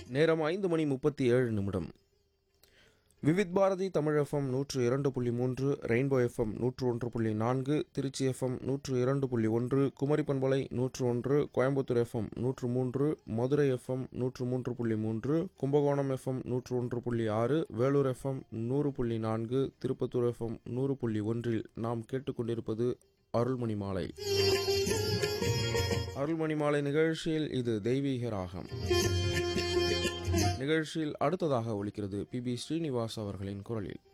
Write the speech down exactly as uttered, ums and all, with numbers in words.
நேரம் ஐந்து மணி முப்பத்தி ஏழு நிமிடம். விவித் பாரதி தமிழ் எஃப்எம் நூற்று இரண்டு புள்ளி மூன்று, ரெயின்போ எஃப்எம் நூற்று ஒன்று புள்ளி நான்கு, திருச்சி எஃப்எம் நூற்று இரண்டு புள்ளி ஒன்று, குமரி பண்பலை நூற்று ஒன்று, கோயம்புத்தூர் எஃப்எம் நூற்று மூன்று, மதுரை எஃப்எம் நூற்று மூன்று புள்ளி மூன்று, கும்பகோணம் எஃப்எம் நூற்று ஒன்று புள்ளி ஆறு, வேலூர் எஃப்எம் நூறு புள்ளி நான்கு, திருப்பத்தூர் எஃப்எம் நூறு புள்ளி ஒன்றில் நாம் கேட்டுக்கொண்டிருப்பது அருள்மணி மாலை. அருள்மணி மாலை நிகழ்ச்சியில் இது தெய்வீக ராகம். நிகழ்ச்சியில் அடுத்ததாக ஒலிக்கிறது பி பி ஸ்ரீனிவாஸ் அவர்களின் குரலில்.